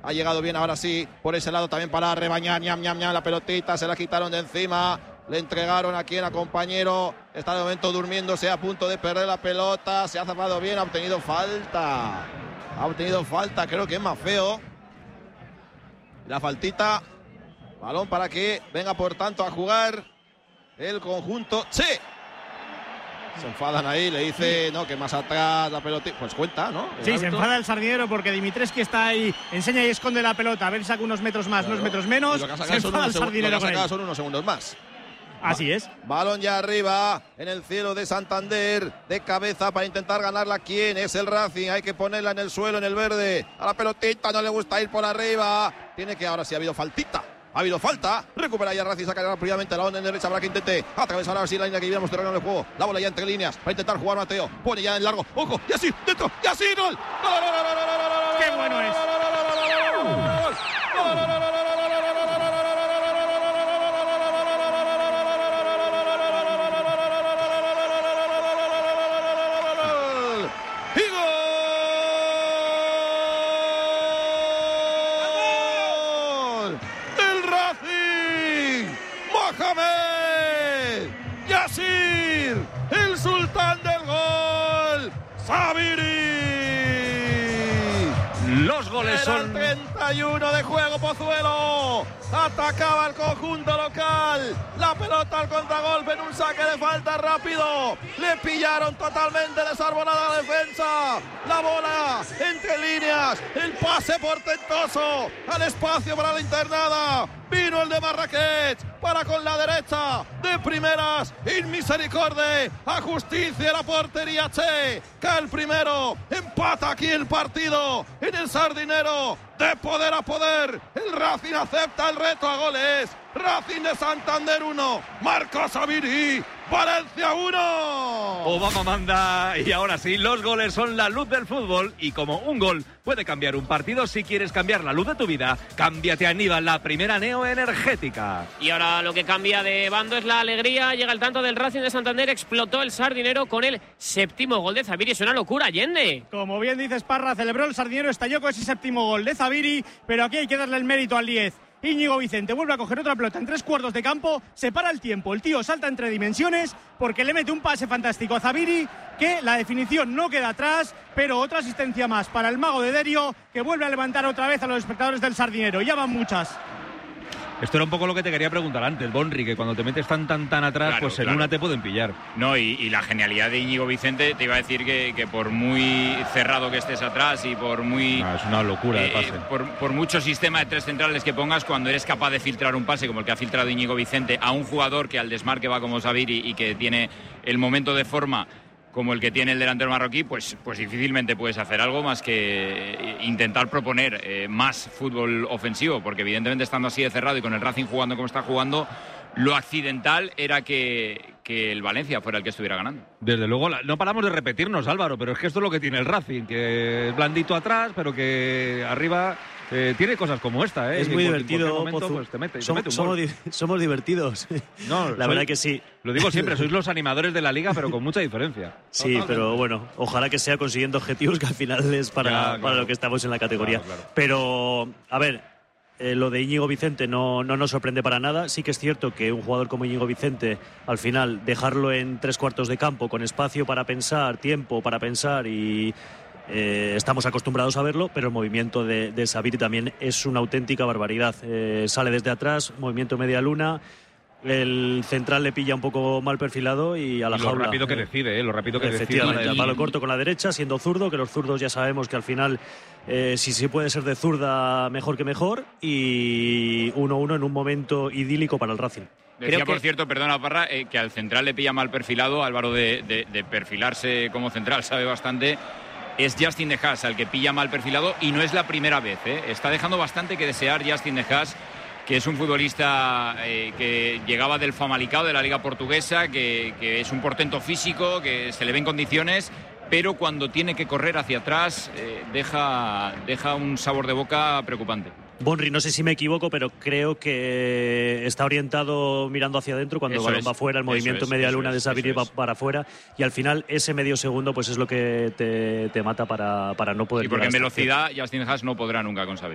Ha llegado bien ahora sí, por ese lado también para Rebañar, la pelotita, se la quitaron de encima. Le entregaron aquí a compañero. Está de momento durmiéndose, a punto de perder la pelota. Se ha zapado bien, ha obtenido falta. Creo que es más feo. La faltita. Balón para que venga por tanto a jugar el conjunto. ¡Sí! Se enfadan ahí, le dice, no, que más atrás la pelota. Pues cuenta, ¿no? Sí, se enfada el Sardinero porque Dimitrescu está ahí, enseña y esconde la pelota. A ver si saca unos metros más, claro, unos metros menos. Se enfada el Sardinero con él. Son unos segundos más. Así es. Balón ya arriba, en el cielo de Santander, de cabeza para intentar ganarla. ¿Quién es el Racing? Hay que ponerla en el suelo, en el verde. A la pelotita no le gusta ir por arriba. Tiene que, ahora sí ha habido faltita. Ha habido falta, recupera ya Racing, saca rápidamente la onda en derecha para que intente atravesar ahora sí la línea que vivíamos terreno de juego. La bola ya entre líneas para intentar jugar Mateo. Pone ya en largo, ojo, y así, dentro, y así, gol. ¡Qué bueno es! El sultán del gol, Sabiri. Los goles son 31 de juego. Pozuelo atacaba el conjunto local, la pelota al contragolpe en un saque de falta rápido, le pillaron totalmente desarbolada la defensa, la bola entre líneas, el pase portentoso al espacio para la internada. Vino el de Marrakech para con la derecha de primeras, in misericordia, a justicia la portería. Che, cae el primero, empata aquí el partido en el Sardinero. De poder a poder, el Racing acepta el reto a goles. Racing de Santander 1, Marcos Sabiri, Valencia 1. Obama manda, y ahora sí, los goles son la luz del fútbol, y como un gol puede cambiar un partido, si quieres cambiar la luz de tu vida, cámbiate a Nival, la primera neoenergética. Y ahora lo que cambia de bando es la alegría. Llega el tanto del Racing de Santander, explotó el Sardinero con el 7º gol de Zabiri. Es una locura, Allende. Como bien dices, Parra, celebró el Sardinero, estalló con ese 7º gol de Zabiri, pero aquí hay que darle el mérito al 10. Íñigo Vicente vuelve a coger otra pelota en 3/4 de campo, se para el tiempo, el tío salta entre dimensiones porque le mete un pase fantástico a Zabiri, que la definición no queda atrás, pero otra asistencia más para el mago de Derio, que vuelve a levantar otra vez a los espectadores del Sardinero. Ya van muchas. Esto era un poco lo que te quería preguntar antes, Bonri, que cuando te metes tan atrás, claro, pues en una te pueden pillar. No, y la genialidad de Íñigo Vicente, te iba a decir que por muy cerrado que estés atrás y por muy... No, es una locura el pase. Por mucho sistema de 3 centrales que pongas, cuando eres capaz de filtrar un pase como el que ha filtrado Íñigo Vicente a un jugador que al desmarque va como Sabiri y que tiene el momento de forma como el que tiene el delantero marroquí, pues difícilmente puedes hacer algo más que intentar proponer más fútbol ofensivo, porque evidentemente estando así de cerrado y con el Racing jugando como está jugando, lo accidental era que el Valencia fuera el que estuviera ganando. Desde luego, no paramos de repetirnos, Álvaro, pero es que esto es lo que tiene el Racing, que es blandito atrás, pero que arriba... tiene cosas como esta, Es muy divertido, momento, pues te mete somos divertidos. No, la verdad que sí. Lo digo siempre, sois los animadores de la liga, pero con mucha diferencia. Sí, totalmente. Pero bueno, ojalá que sea consiguiendo objetivos, que al final es para lo que estamos en la categoría. Claro. Pero, a ver, lo de Íñigo Vicente no nos sorprende para nada. Sí que es cierto que un jugador como Íñigo Vicente, al final, dejarlo en 3/4 de campo, con espacio para pensar, tiempo para pensar y... estamos acostumbrados a verlo, pero el movimiento de Sabiri también es una auténtica barbaridad. Sale desde atrás, movimiento media luna, el central le pilla un poco mal perfilado y a la jaula. Lo rápido que decide, lo rápido que decide. Efectivamente, al palo corto con la derecha, siendo zurdo, que los zurdos ya sabemos que al final, si se puede ser de zurda, mejor que mejor, y 1-1 en un momento idílico para el Racing. Decía, por cierto, perdona Parra, que al central le pilla mal perfilado. Álvaro de perfilarse como central sabe bastante. Es Justin De Haas al que pilla mal perfilado, y no es la primera vez, ¿eh? Está dejando bastante que desear Justin De Haas, que es un futbolista que llegaba del Famalicão, de la Liga Portuguesa, que es un portento físico, que se le ven condiciones, pero cuando tiene que correr hacia atrás deja un sabor de boca preocupante. Bonri, no sé si me equivoco, pero creo que está orientado mirando hacia adentro cuando el balón va fuera, el movimiento media luna de Sabiri va para afuera, y al final ese medio segundo pues es lo que te mata para no poder... Y porque en velocidad Justin Haas no podrá nunca con Sabiri.